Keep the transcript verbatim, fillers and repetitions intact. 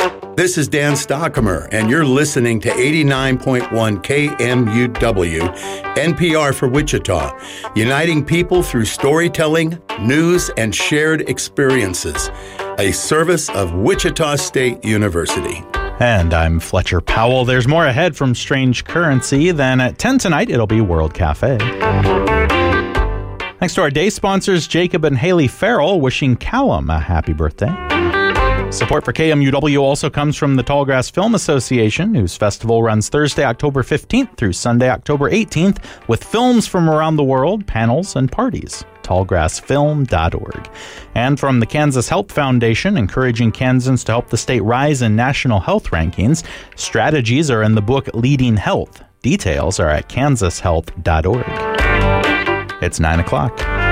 This is Dan Stockamer, and you're listening to eighty-nine point one K M U W, N P R for Wichita, uniting people through storytelling, news, and shared experiences, a service of Wichita State University. And I'm Fletcher Powell. There's more ahead from Strange Currency. Then at ten tonight, it'll be World Cafe. Thanks to our day sponsors, Jacob and Haley Farrell, wishing Callum a happy birthday. Support for K M U W also comes from the Tallgrass Film Association, whose festival runs Thursday, October fifteenth through Sunday, October eighteenth, with films from around the world, panels, and parties. tallgrass film dot org. And from the Kansas Health Foundation, encouraging Kansans to help the state rise in national health rankings. Strategies are in the book Leading Health. Details are at kansas health dot org. It's nine o'clock.